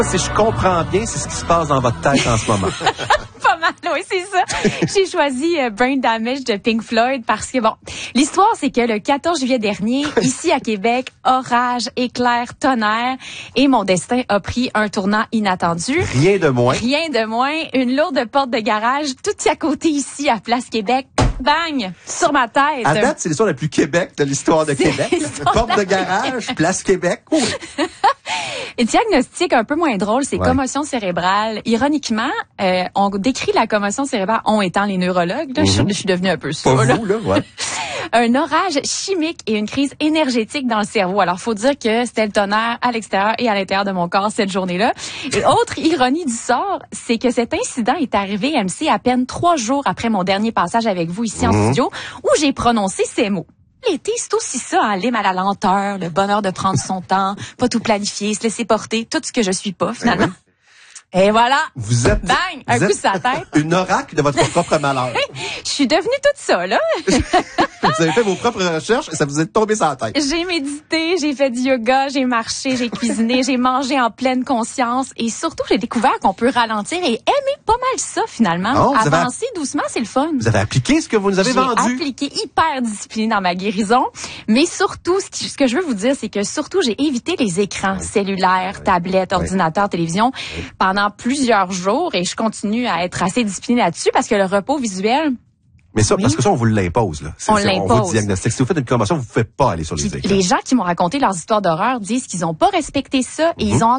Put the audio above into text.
Si je comprends bien, c'est ce qui se passe dans votre tête en ce moment. Pas mal, oui, c'est ça. J'ai choisi Brain Damage de Pink Floyd parce que, bon, l'histoire, c'est que le 14 juillet dernier, ici à Québec, orage, éclair, tonnerre, et mon destin a pris un tournant inattendu. Rien de moins. Rien de moins. Une lourde porte de garage, tout à côté ici, à Place Québec. Bang! Sur ma tête. À date, c'est l'histoire la plus Québec de l'histoire de Québec. Porte de garage, Place Québec. Oui. Et diagnostic un peu moins drôle, c'est commotion cérébrale. Ironiquement, on décrit la commotion cérébrale, on étant les neurologues. Là, je suis devenue un peu ça. Pas vous, là, ouais. Un orage chimique et une crise énergétique dans le cerveau. Alors, faut dire que c'était le tonnerre à l'extérieur et à l'intérieur de mon corps cette journée-là. Et autre ironie du sort, c'est que cet incident est arrivé, MC, à peine 3 jours après mon dernier passage avec vous ici en studio, où j'ai prononcé ces mots. L'été, c'est aussi ça, hein, l'hymne à la lenteur, le bonheur de prendre son temps, pas tout planifier, se laisser porter, tout ce que je suis pas, finalement. Et voilà. Vous êtes, bang, un coup sur la tête. Une oracle de votre propre malheur. Je suis devenue toute ça, là. Vous avez fait vos propres recherches et ça vous est tombé sur la tête. J'ai médité, j'ai fait du yoga, j'ai marché, j'ai cuisiné, j'ai mangé en pleine conscience et surtout, j'ai découvert qu'on peut ralentir et aimer pas mal ça, finalement. Oh, avancer doucement, c'est le fun. Vous avez appliqué ce que vous nous avez vendu. J'ai appliqué hyper discipliné dans ma guérison. Mais surtout, ce que je veux vous dire, c'est que surtout, j'ai évité les écrans cellulaires, tablettes, ordinateurs, télévision pendant plusieurs jours et je continue à être assez disciplinée là-dessus parce que le repos visuel... Mais ça, parce que ça, on vous l'impose, là. On l'impose. On vous diagnostique. Si vous faites une commotion, vous ne pouvez pas aller sur les écrans. Les gens qui m'ont raconté leurs histoires d'horreur disent qu'ils n'ont pas respecté ça et ils ont